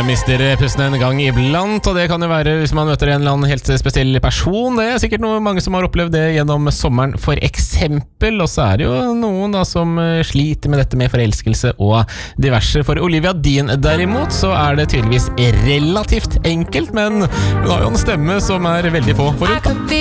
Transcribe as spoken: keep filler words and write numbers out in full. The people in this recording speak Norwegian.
mister pusten en gang iblant, og det kan jo være hvis man møter en eller annen helt spesiell person. Det er sikkert noe, mange som har opplevd det gjennom sommeren for eksempel, og så er det jo noen da som sliter med dette med forelskelse og diverse. For Olivia Dean derimot, så er det tydeligvis relativt enkelt, men hun har jo en stemme som er veldig få forut.